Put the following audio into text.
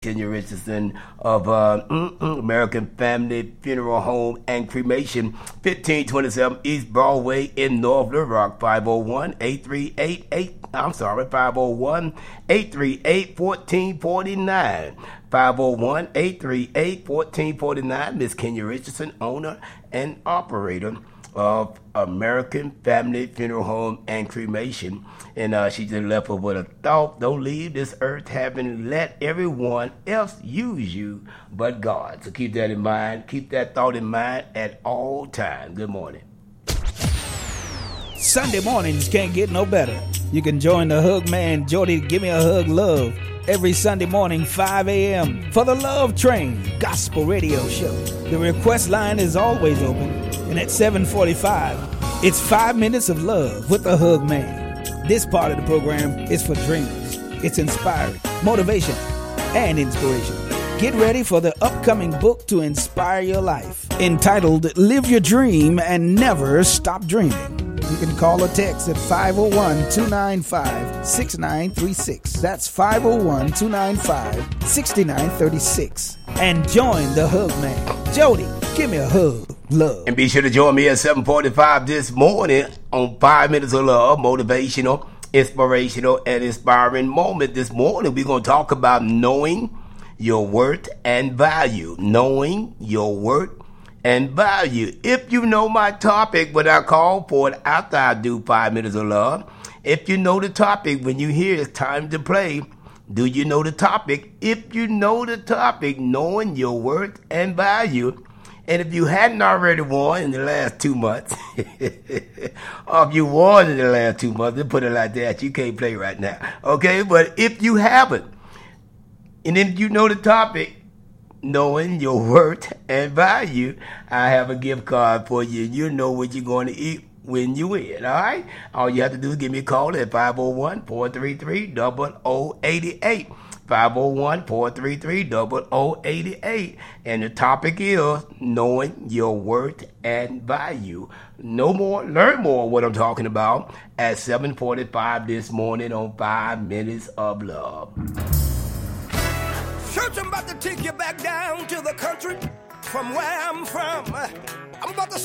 Kenya Richardson of American Family Funeral Home and Cremation, 1527 East Broadway in North Little Rock, 501-838-1449. 501-838-1449. Miss Kenya Richardson, owner and operator of American Family Funeral Home and Cremation. And she just left her with a thought: don't leave this earth having let everyone else use you but God. So keep that in mind. Keep that thought in mind at all times. Good morning. Sunday mornings can't get no better. You can join the Hug Man, Jody, Give Me a Hug Love, every Sunday morning, 5 a.m. for the Love Train Gospel Radio Show. The request line is always open, and at 7:45, it's 5 minutes of love with the Hug Man. This part of the program is for dreamers. It's inspiring, motivation, and inspiration. Get ready for the upcoming book to inspire your life, entitled Live Your Dream and Never Stop Dreaming. You can call or text at 501-295-6936. That's 501-295-6936. And join the Hug Man. Jody, give me a hug. Love. And be sure to join me at 7:45 this morning on 5 Minutes of Love, motivational, inspirational, and inspiring moment. This morning we're going to talk about knowing your worth and value. Knowing your worth and value. If you know my topic, when I call for it after I do 5 Minutes of Love, if you know the topic, when you hear it's time to play, do you know the topic? If you know the topic, knowing your worth and value. And if you hadn't already won in the last 2 months, or if you won in the last 2 months, let's put it like that, you can't play right now. Okay, but if you haven't, and if you know the topic, knowing your worth and value, I have a gift card for you. You know what you're going to eat when you win, all right? All you have to do is give me a call at 501-433-0088. 501-433-0088. And the topic is knowing your worth and value. Know more, learn more what I'm talking about at 7:45 this morning on 5 Minutes of Love. Church, I'm about to take you back down to the country from where I'm from. I'm about to